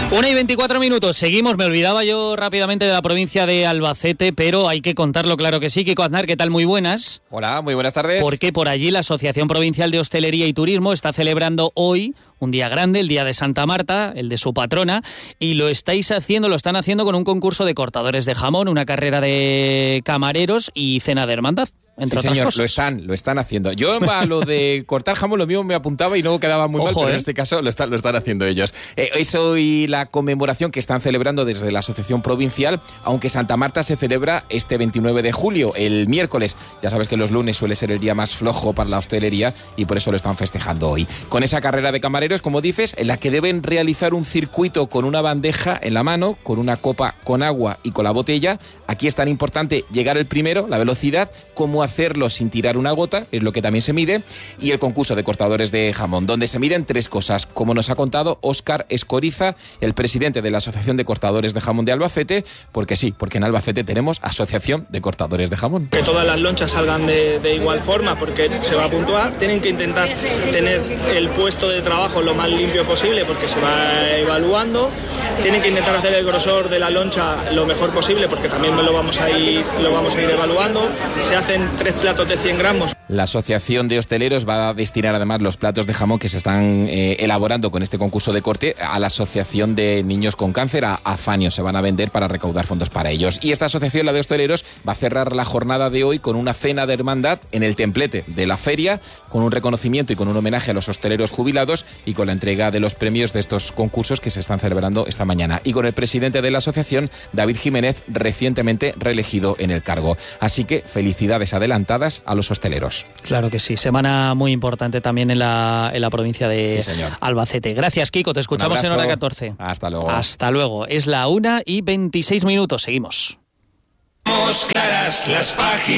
1:24. Seguimos, me olvidaba yo rápidamente de la provincia de Albacete, pero hay que contarlo, claro que sí. Kiko Aznar, ¿qué tal? Muy buenas. Hola, muy buenas tardes. Porque por allí la Asociación Provincial de Hostelería y Turismo está celebrando hoy un día grande, el Día de Santa Marta, el de su patrona, y lo están haciendo con un concurso de cortadores de jamón, una carrera de camareros y cena de hermandad. Sí, señor, lo están haciendo. Yo a lo de cortar jamón lo mismo me apuntaba y no quedaba muy mal, pero en este caso lo están haciendo ellos. Es hoy la conmemoración que están celebrando desde la Asociación Provincial, aunque Santa Marta se celebra este 29 de julio, el miércoles. Ya sabes que los lunes suele ser el día más flojo para la hostelería y por eso lo están festejando hoy. Con esa carrera de camareros, como dices, en la que deben realizar un circuito con una bandeja en la mano, con una copa con agua y con la botella. Aquí es tan importante llegar el primero, la velocidad, como hacerlo sin tirar una gota, es lo que también se mide, y el concurso de cortadores de jamón, donde se miden tres cosas, como nos ha contado Óscar Escoriza, el presidente de la Asociación de Cortadores de Jamón de Albacete, porque en Albacete tenemos Asociación de Cortadores de Jamón. Que todas las lonchas salgan de igual forma, porque se va a puntuar, tienen que intentar tener el puesto de trabajo lo más limpio posible, porque se va evaluando, tienen que intentar hacer el grosor de la loncha lo mejor posible, porque también lo vamos a ir evaluando, se hacen 3 platos de 100 gramos. La Asociación de Hosteleros va a destinar además los platos de jamón que se están elaborando con este concurso de corte a la Asociación de Niños con Cáncer, a Afanio. Se van a vender para recaudar fondos para ellos. Y esta asociación, la de hosteleros, va a cerrar la jornada de hoy con una cena de hermandad en el templete de la feria, con un reconocimiento y con un homenaje a los hosteleros jubilados y con la entrega de los premios de estos concursos que se están celebrando esta mañana. Y con el presidente de la asociación, David Jiménez, recientemente reelegido en el cargo. Así que felicidades adelantadas a los hosteleros. Claro que sí, semana muy importante también en la provincia de Albacete. Gracias, Kiko, te escuchamos en hora 14. Hasta luego. Hasta luego. Es la 1:26. Seguimos. Claras las páginas.